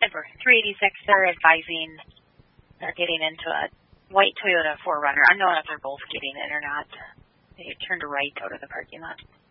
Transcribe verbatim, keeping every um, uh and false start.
Denver, three eighty-six, they're advising they're getting into a white Toyota four runner. I don't know if they're both getting in or not. They turned right out of the parking lot.